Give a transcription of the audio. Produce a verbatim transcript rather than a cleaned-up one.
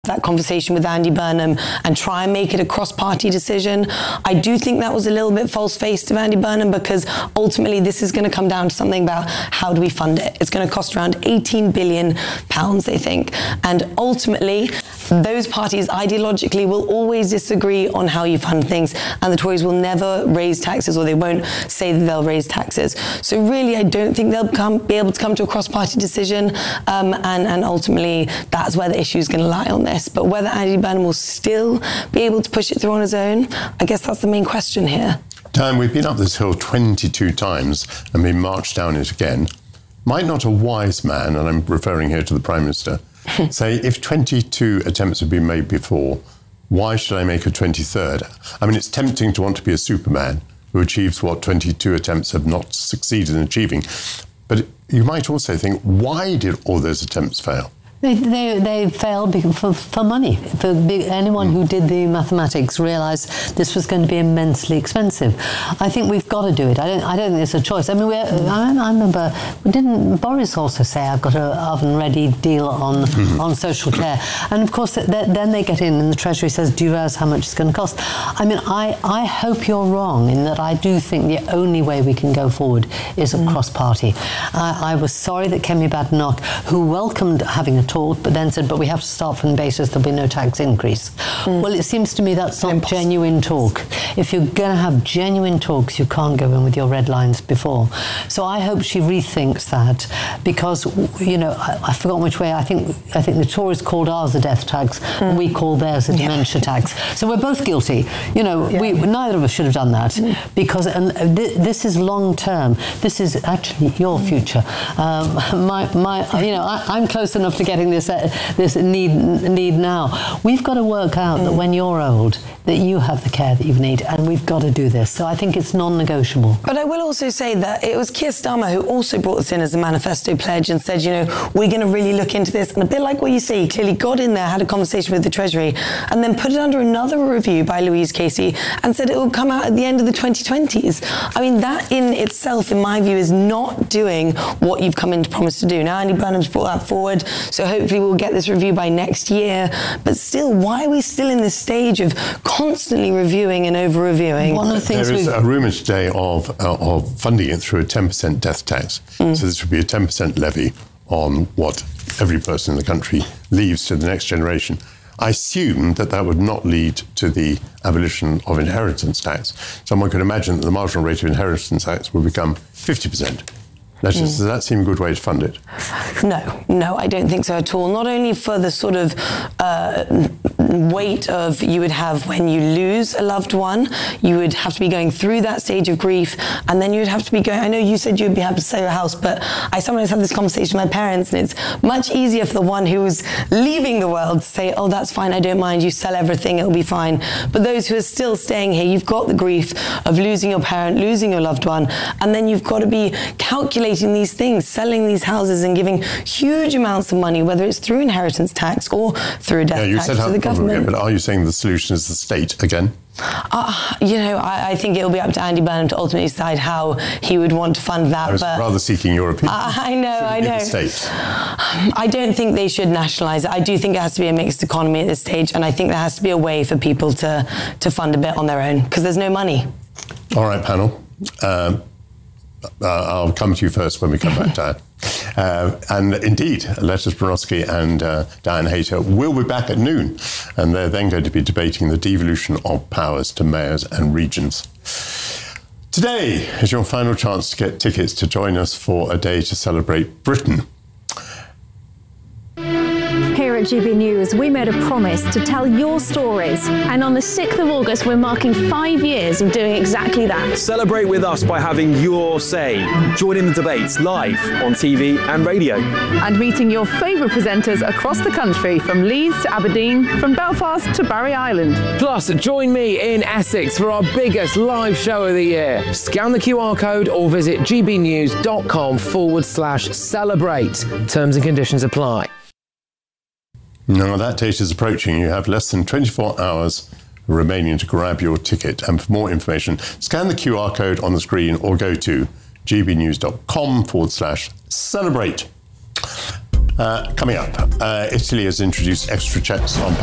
that conversation with Andy Burnham and try and make it a cross-party decision. I do think that was a little bit false-faced of Andy Burnham, because ultimately this is going to come down to something about how do we fund it. It's going to cost around eighteen billion pounds, they think. And ultimately, those parties ideologically will always disagree on how you fund things, and the Tories will never raise taxes, or they won't say that they'll raise taxes. So really, I don't think they'll come, be able to come to a cross-party decision, um, and, and ultimately that's where the issue is going to lie on this. But whether Andy Burnham will still be able to push it through on his own, I guess that's the main question here. Dan, we've been up this hill twenty-two times and been marched down it again. Might not a wise man, and I'm referring here to the Prime Minister, say if twenty-two attempts have been made before, why should I make a twenty-third? I mean, it's tempting to want to be a Superman who achieves what twenty-two attempts have not succeeded in achieving. But you might also think, why did all those attempts fail? They, they, they failed for, for money. For anyone who did the mathematics realised this was going to be immensely expensive. I think we've got to do it. I don't, I don't think there's a choice. I mean, we, I, I remember, didn't Boris also say, I've got an oven-ready deal on, mm-hmm. on social care? And of course, th- then they get in and the Treasury says, do you realise how much it's going to cost? I mean, I, I hope you're wrong in that I do think the only way we can go forward is a mm. cross-party. I, I was sorry that Kemi Badenoch, who welcomed having a talk, but then said, but we have to start from the basis there'll be no tax increase. Mm. Well, it seems to me that's not Impossible. genuine talk. If you're going to have genuine talks, you can't go in with your red lines before. So I hope she rethinks that, because, you know, I, I've forgotten which way. I think I think the Tories called ours a death tax, mm. and we called theirs a dementia yeah. tax. So we're both guilty. You know, yeah. we neither of us should have done that, mm. because and th- this is long term. This is actually your future. Um, my my, you know, I, I'm close enough to getting this uh, this need need now. We've got to work out mm. that when you're old, that you have the care that you need, and we've got to do this. So I think it's non-negotiable. But I will also say that it was Keir Starmer who also brought this in as a manifesto pledge and said, you know, we're going to really look into this. And a bit like what you say, he clearly got in there, had a conversation with the Treasury, and then put it under another review by Louise Casey and said it will come out at the end of the twenty twenties. I mean, that in itself, in my view, is not doing what you've come in to promise to do. Now, Andy Burnham's brought that forward, so hopefully we'll get this review by next year. But still, why are we still in this stage of constantly reviewing and over-reviewing? One of the things there is a rumour today of uh, of funding it through a ten percent death tax. Mm. So this would be a ten percent levy on what every person in the country leaves to the next generation. I assume that that would not lead to the abolition of inheritance tax. Someone could imagine that the marginal rate of inheritance tax would become fifty percent. That is, mm. Does that seem a good way to fund it? No, no, I don't think so at all. Not only for the sort of uh, weight of you would have when you lose a loved one, you would have to be going through that stage of grief, and then you'd have to be going, I know you said you'd be happy to sell your house, but I sometimes have this conversation with my parents, and it's much easier for the one who was leaving the world to say, oh, that's fine, I don't mind, you sell everything, it'll be fine. But those who are still staying here, you've got the grief of losing your parent, losing your loved one, and then you've got to be calculating these things, selling these houses and giving huge amounts of money, whether it's through inheritance tax or through a death yeah, tax to the government. Again, but are you saying the solution is the state again? Uh, you know, I, I think it'll be up to Andy Burnham to ultimately decide how he would want to fund that. I was but rather seeking your opinion. Uh, I know, I know. The state? I don't think they should nationalise it. I do think it has to be a mixed economy at this stage, and I think there has to be a way for people to, to fund a bit on their own, because there's no money. All right, panel. Um, Uh, I'll come to you first when we come back, Diane. Uh, and indeed, Lettuce Bronowski and uh, Diane Hayter will be back at noon, and they're then going to be debating the devolution of powers to mayors and regions. Today is your final chance to get tickets to join us for a day to celebrate Britain. Here at G B News, we made a promise to tell your stories. And on the sixth of August, we're marking five years of doing exactly that. Celebrate with us by having your say. Join in the debates live on T V and radio. And meeting your favourite presenters across the country, from Leeds to Aberdeen, from Belfast to Barry Island. Plus, join me in Essex for our biggest live show of the year. Scan the Q R code or visit gbnews.com forward slash celebrate. Terms and conditions apply. Now that date is approaching. You have less than twenty-four hours remaining to grab your ticket. And for more information, scan the Q R code on the screen or go to gbnews.com forward slash celebrate. Uh, coming up, uh, Italy has introduced extra checks on